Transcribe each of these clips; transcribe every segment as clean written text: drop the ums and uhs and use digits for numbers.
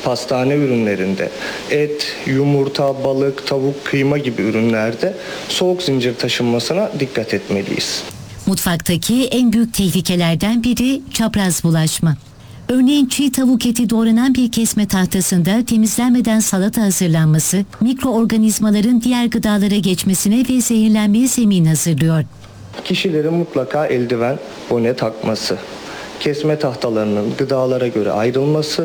pastane ürünlerinde, et, yumurta, balık, tavuk, kıyma gibi ürünlerde soğuk zincir taşınmasına dikkat etmeliyiz. Mutfaktaki en büyük tehlikelerden biri çapraz bulaşma. Örneğin çiğ tavuk eti doğranan bir kesme tahtasında temizlenmeden salata hazırlanması, mikroorganizmaların diğer gıdalara geçmesine ve zehirlenmeye zemin hazırlıyor. Kişilerin mutlaka eldiven, bone takması, kesme tahtalarının gıdalara göre ayrılması,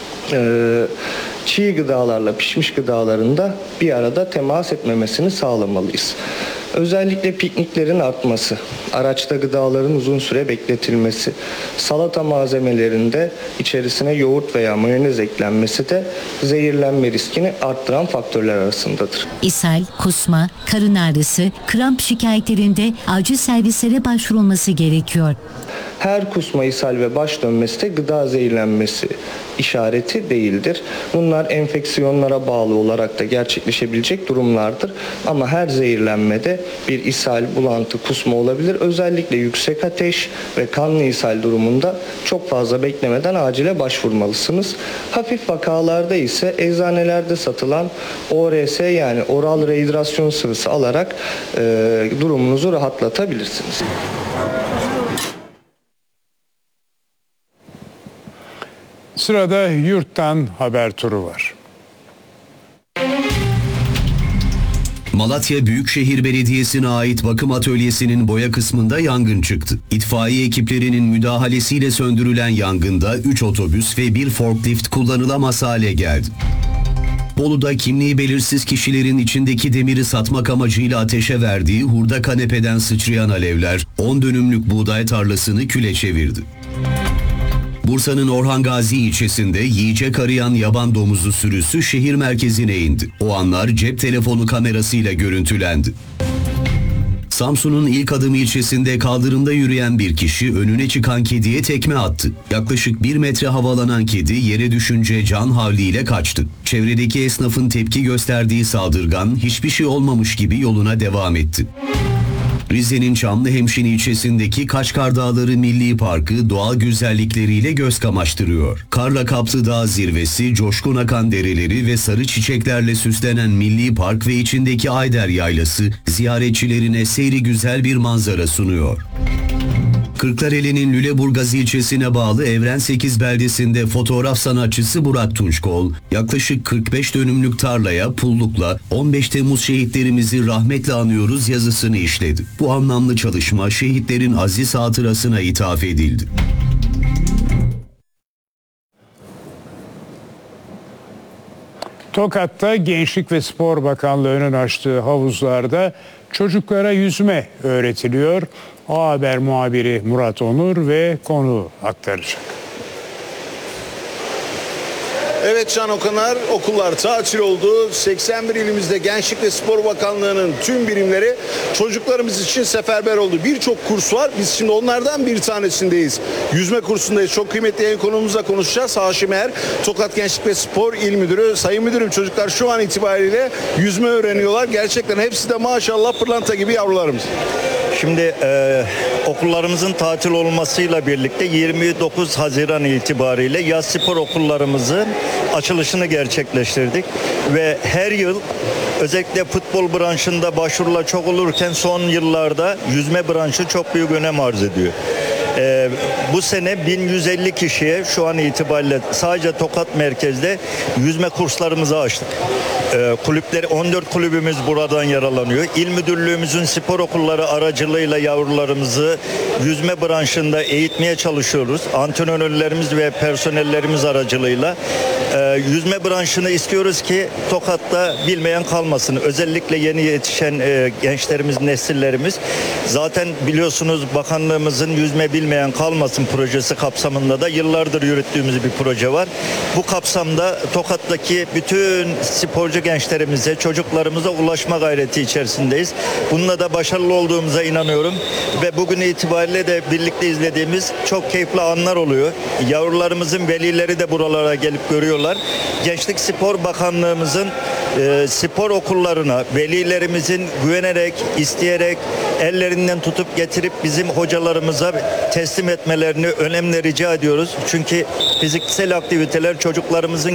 çiğ gıdalarla pişmiş gıdaların da bir arada temas etmemesini sağlamalıyız. Özellikle pikniklerin artması, araçta gıdaların uzun süre bekletilmesi, salata malzemelerinde içerisine yoğurt veya mayonez eklenmesi de zehirlenme riskini arttıran faktörler arasındadır. İshal, kusma, karın ağrısı, kramp şikayetlerinde acil servislere başvurulması gerekiyor. Her kusma, ishal ve baş dönmesi de gıda zehirlenmesi işareti değildir. Bunlar enfeksiyonlara bağlı olarak da gerçekleşebilecek durumlardır. Ama her zehirlenmede bir ishal, bulantı, kusma olabilir. Özellikle yüksek ateş ve kanlı ishal durumunda çok fazla beklemeden acile başvurmalısınız. Hafif vakalarda ise eczanelerde satılan ORS yani oral rehidrasyon sıvısı alarak durumunuzu rahatlatabilirsiniz. Sırada yurttan haber turu var. Malatya Büyükşehir Belediyesi'ne ait bakım atölyesinin boya kısmında yangın çıktı. İtfaiye ekiplerinin müdahalesiyle söndürülen yangında 3 otobüs ve 1 forklift kullanılamaz hale geldi. Bolu'da kimliği belirsiz kişilerin içindeki demiri satmak amacıyla ateşe verdiği hurda kanepeden sıçrayan alevler 10 dönümlük buğday tarlasını küle çevirdi. Bursa'nın Orhan Gazi ilçesinde yiyecek arayan yaban domuzu sürüsü şehir merkezine indi. O anlar cep telefonu kamerasıyla görüntülendi. Samsun'un İlk Adım ilçesinde kaldırımda yürüyen bir kişi önüne çıkan kediye tekme attı. Yaklaşık 1 metre havalanan kedi yere düşünce can havliyle kaçtı. Çevredeki esnafın tepki gösterdiği saldırgan hiçbir şey olmamış gibi yoluna devam etti. Rize'nin Çamlıhemşin ilçesindeki Kaçkar Dağları Milli Parkı doğal güzellikleriyle göz kamaştırıyor. Karla kaplı dağ zirvesi, coşkun akan dereleri ve sarı çiçeklerle süslenen Milli Park ve içindeki Ayder Yaylası ziyaretçilerine seyri güzel bir manzara sunuyor. Kırklareli'nin Lüleburgaz ilçesine bağlı Evren 8 beldesinde fotoğraf sanatçısı Burak Tunçkol, yaklaşık 45 dönümlük tarlaya pullukla 15 Temmuz şehitlerimizi rahmetle anıyoruz yazısını işledi. Bu anlamlı çalışma şehitlerin aziz hatırasına ithaf edildi. Tokat'ta Gençlik ve Spor Bakanlığı'nın açtığı havuzlarda çocuklara yüzme öğretiliyor. A Haber muhabiri Murat Onur ve konuğu aktaracak. Evet Can Okanar, okullar tatil oldu. 81 ilimizde Gençlik ve Spor Bakanlığı'nın tüm birimleri çocuklarımız için seferber oldu. Birçok kurs var. Biz şimdi onlardan bir tanesindeyiz. Yüzme kursundayız. Çok kıymetli yayın konuğumuzla konuşacağız. Haşim Er, Tokat Gençlik ve Spor İl Müdürü. Sayın Müdürüm, çocuklar şu an itibariyle yüzme öğreniyorlar. Gerçekten hepsi de maşallah pırlanta gibi yavrularımız. Şimdi okullarımızın tatil olmasıyla birlikte 29 Haziran itibariyle yaz spor okullarımızın açılışını gerçekleştirdik. Ve her yıl özellikle futbol branşında başvurular çok olurken son yıllarda yüzme branşı çok büyük önem arz ediyor. Bu sene 1150 kişiye şu an itibariyle sadece Tokat merkezde yüzme kurslarımızı açtık. Kulüpleri 14 kulübümüz buradan yararlanıyor. İl müdürlüğümüzün spor okulları aracılığıyla yavrularımızı yüzme branşında eğitmeye çalışıyoruz. Antrenörlerimiz ve personellerimiz aracılığıyla yüzme branşını istiyoruz ki Tokat'ta bilmeyen kalmasın. Özellikle yeni yetişen gençlerimiz, nesillerimiz. Zaten biliyorsunuz bakanlığımızın yüzme bilmeyen kalmasın projesi kapsamında da yıllardır yürüttüğümüz bir proje var. Bu kapsamda Tokat'taki bütün sporcu gençlerimize, çocuklarımıza ulaşma gayreti içerisindeyiz. Bununla da başarılı olduğumuza inanıyorum ve bugün itibariyle de birlikte izlediğimiz çok keyifli anlar oluyor. Yavrularımızın velileri de buralara gelip görüyorlar. Gençlik Spor Bakanlığımızın spor okullarına velilerimizin güvenerek, isteyerek, ellerinden tutup getirip bizim hocalarımıza teslim etmelerini önemli rica ediyoruz. Çünkü fiziksel aktiviteler çocuklarımızın